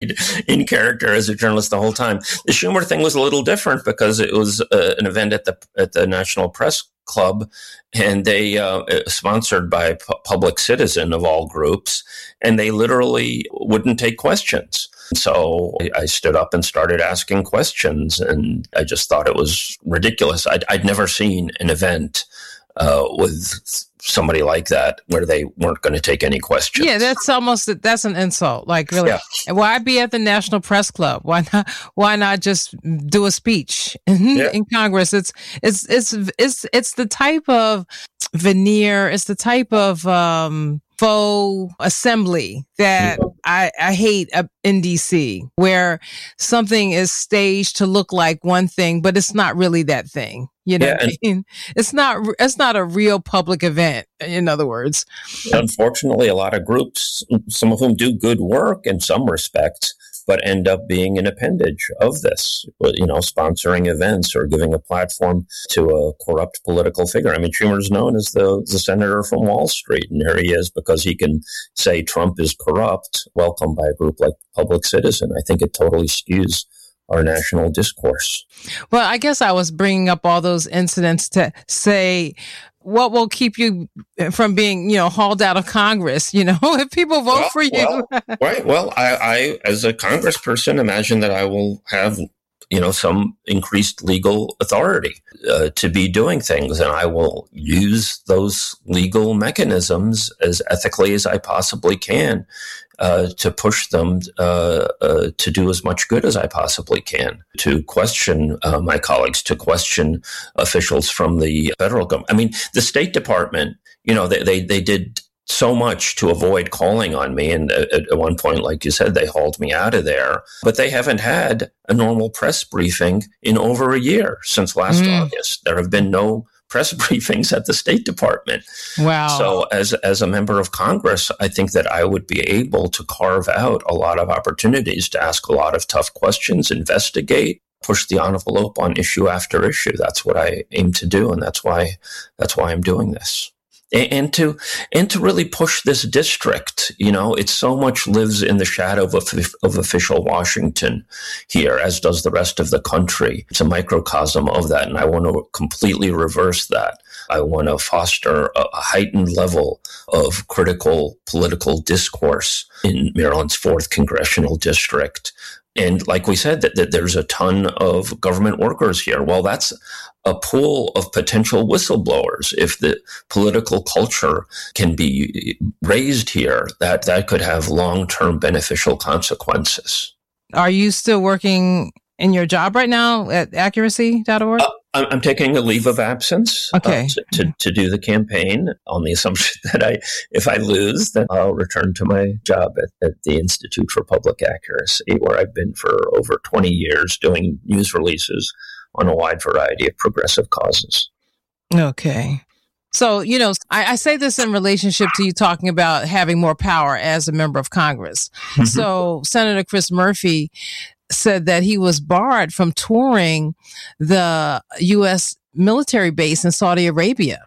stayed in character as a journalist the whole time. The Schumer thing was a little different because it was an event at the National Press Club, and they sponsored by Public Citizen of all groups, and they literally wouldn't take questions. So I stood up and started asking questions, and I just thought it was ridiculous. I'd never seen an event with somebody like that where they weren't going to take any questions. Yeah, that's an insult. Like, really, why be at the National Press Club? Why not just do a speech in Congress? It's the type of veneer. It's the type of faux assembly that I hate in DC, where something is staged to look like one thing, but it's not really that thing. You know, what I mean? It's not a real public event. In other words, unfortunately, a lot of groups, some of whom do good work in some respects, but end up being an appendage of this, sponsoring events or giving a platform to a corrupt political figure. I mean, Schumer's known as the senator from Wall Street, and here he is because he can say Trump is corrupt, welcomed by a group like Public Citizen. I think it totally skews our national discourse. Well, I guess I was bringing up all those incidents to say, what will keep you from being, hauled out of Congress, if people vote for you? Right. Well, I, as a congressperson, imagine that I will have, some increased legal authority to be doing things. And I will use those legal mechanisms as ethically as I possibly can to push them to do as much good as I possibly can, to question my colleagues, to question officials from the federal government. I mean, the State Department, they did so much to avoid calling on me. And at one point, like you said, they hauled me out of there. But they haven't had a normal press briefing in over a year since last August. There have been no press briefings at the State Department. Wow. So as a member of Congress, I think that I would be able to carve out a lot of opportunities to ask a lot of tough questions, investigate, push the envelope on issue after issue. That's what I aim to do, and that's why I'm doing this. And to really push this district, it so much lives in the shadow of official Washington here, as does the rest of the country. It's a microcosm of that, and I want to completely reverse that. I want to foster a heightened level of critical political discourse in Maryland's 4th Congressional District. And like we said, that there's a ton of government workers here. Well, that's a pool of potential whistleblowers. If the political culture can be raised here, that could have long-term beneficial consequences. Are you still working in your job right now at accuracy.org? I'm taking a leave of absence to do the campaign on the assumption that if I lose, then I'll return to my job at the Institute for Public Accuracy, where I've been for over 20 years doing news releases on a wide variety of progressive causes. Okay. So, I say this in relationship to you talking about having more power as a member of Congress. Mm-hmm. So Senator Chris Murphy said that he was barred from touring the U.S. military base in Saudi Arabia.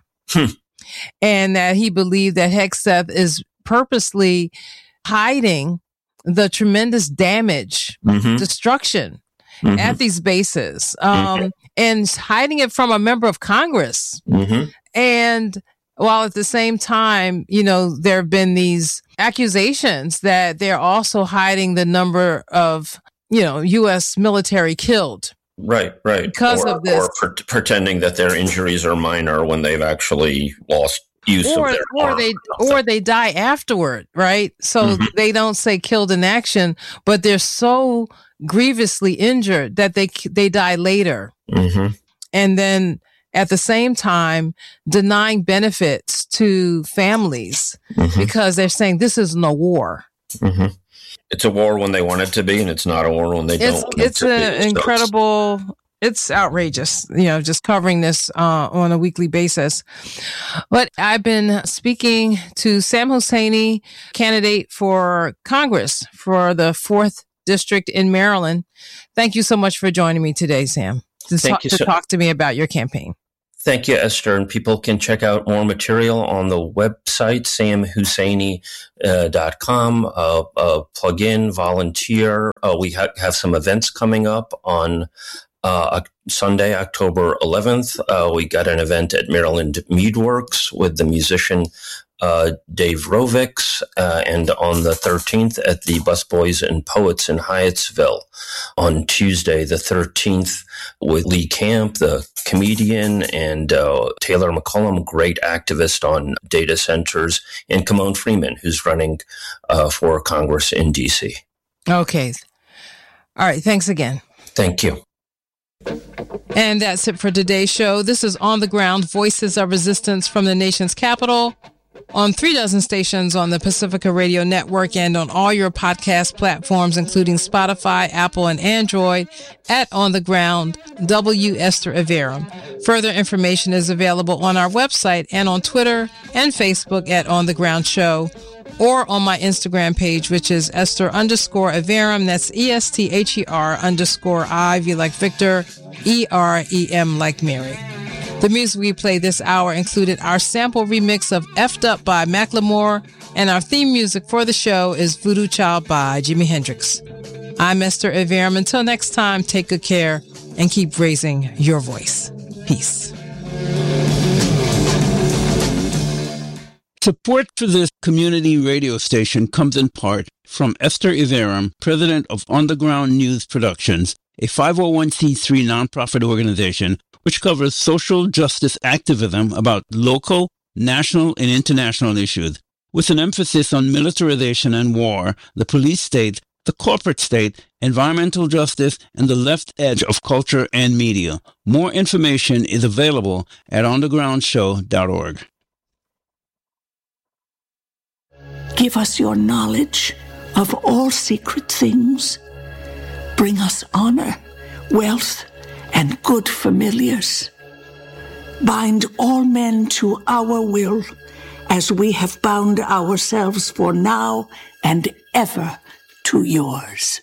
And that he believed that Hegseth is purposely hiding the tremendous damage, destruction at these bases, and hiding it from a member of Congress. And while at the same time, there have been these accusations that they're also hiding the number of U.S. military killed. Right. Because of this. Or pretending that their injuries are minor when they've actually lost use of their arm. Or they die afterward, right? So they don't say killed in action, but they're so grievously injured that they die later. And then at the same time, denying benefits to families because they're saying this isn't a war. It's a war when they want it to be, and it's not a war when they don't. It's an incredible. It's outrageous, just covering this on a weekly basis. But I've been speaking to Sam Hosseini, candidate for Congress for the 4th District in Maryland. Thank you so much for joining me today, Sam, to talk to me about your campaign. Thank you, Esther. And people can check out more material on the website, samhusseini.com. Plug in, volunteer. We have some events coming up on Sunday, October 11th. We got an event at Maryland Meadworks with the musician Dave Rovics, and on the 13th at the Busboys and Poets in Hyattsville. On Tuesday, the 13th, with Lee Camp, the comedian, and Taylor McCollum, great activist on data centers, and Kimon Freeman, who's running for Congress in D.C. Okay. All right. Thanks again. Thank you. And that's it for today's show. This is On the Ground, Voices of Resistance from the nation's capital, on 36 stations on the Pacifica Radio Network and on all your podcast platforms, including Spotify, Apple, and Android, at On the Ground, W. Esther Iverem. Further information is available on our website and on Twitter and Facebook at On the Ground Show, or on my Instagram page, which is Esther_Iverem. That's ESTHER_I, like Victor, EREM like Mary. The music we played this hour included our sample remix of F'd Up by Macklemore, and our theme music for the show is Voodoo Child by Jimi Hendrix. I'm Esther Iverem. Until next time, take good care and keep raising your voice. Peace. Support for this community radio station comes in part from Esther Iverem, president of On the Ground News Productions, a 501c3 nonprofit organization which covers social justice activism about local, national, and international issues, with an emphasis on militarization and war, the police state, the corporate state, environmental justice, and the left edge of culture and media. More information is available at onthegroundshow.org. Give us your knowledge of all secret things. Bring us honor, wealth, and good familiars. Bind all men to our will, as we have bound ourselves for now and ever to yours.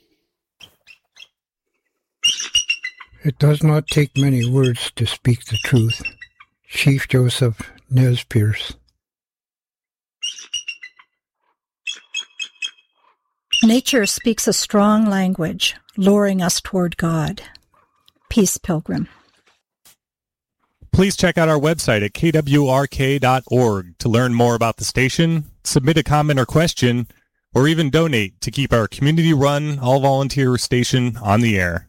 It does not take many words to speak the truth. Chief Joseph Nez Perce. Nature speaks a strong language, luring us toward God. Peace Pilgrim. Please check out our website at kwrk.org to learn more about the station, submit a comment or question, or even donate to keep our community-run, all-volunteer station on the air.